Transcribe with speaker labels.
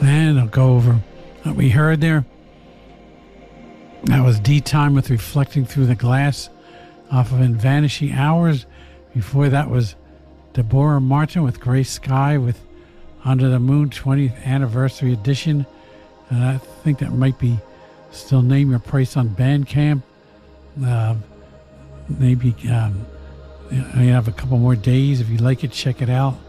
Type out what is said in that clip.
Speaker 1: And I'll go over what we heard there. That was D Time with Reflecting Through the Glass off of In Vanishing Hours. Before that was Deborah Martin with Gray Sky with Under the Moon 20th Anniversary Edition. And I think that might be still Name Your Price on Bandcamp. Maybe you have a couple more days. If you like it, check it out.